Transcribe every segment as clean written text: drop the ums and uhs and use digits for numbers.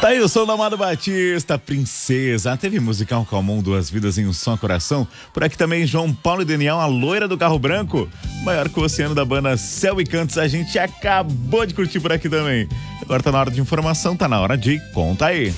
Tá aí o som da Amado Batista, Princesa. Teve musical Calmon, Duas Vidas em um Só Coração. Por aqui também João Paulo e Daniel, a loira do carro branco. Maior que o oceano da banda Céu e Cantos. A gente acabou de curtir por aqui também. Agora tá na hora de informação, tá na hora de Conta Aí.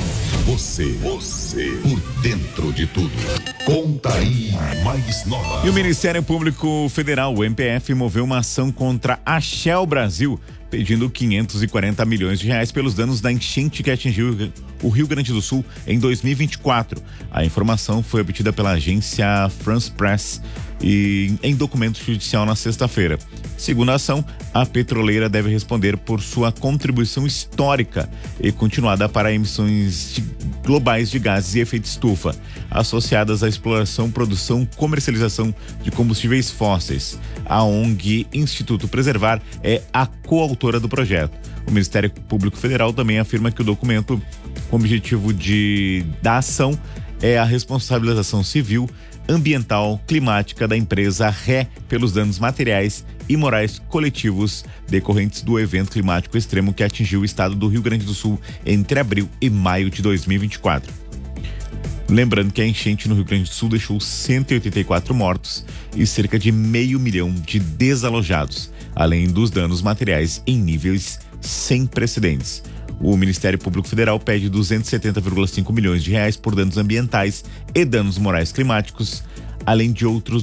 Você, por dentro de tudo. Conta Aí Mais Nova. E o Ministério Público Federal, o MPF, moveu uma ação contra a Shell Brasil, pedindo 540 milhões de reais pelos danos da enchente que atingiu o Rio Grande do Sul em 2024. A informação foi obtida pela agência France Press e em documento judicial na sexta-feira. Segundo a ação, a petroleira deve responder por sua contribuição histórica e continuada para emissões globais de gases e efeito estufa, associadas à exploração, produção, comercialização de combustíveis fósseis. A ONG Instituto Preservar é a coautora do projeto. O Ministério Público Federal também afirma que o documento, com o objetivo da ação, é a responsabilização civil, ambiental, climática da empresa Ré pelos danos materiais e morais coletivos decorrentes do evento climático extremo que atingiu o estado do Rio Grande do Sul entre abril e maio de 2024. Lembrando que a enchente no Rio Grande do Sul deixou 184 mortos e cerca de 500 mil de desalojados, além dos danos materiais em níveis sem precedentes. O Ministério Público Federal pede 270,5 milhões de reais por danos ambientais e danos morais climáticos, além de outros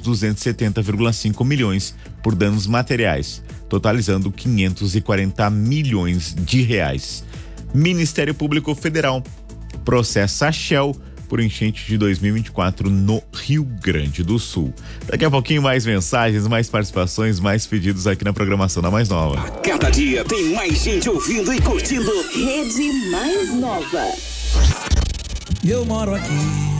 270,5 milhões por danos materiais, totalizando 540 milhões de reais. Ministério Público Federal processa a Shell por enchente de 2024 no Rio Grande do Sul. Daqui a pouquinho mais mensagens, mais participações, mais pedidos aqui na programação da Mais Nova. A cada dia tem mais gente ouvindo e curtindo. Rede Mais Nova. Eu moro aqui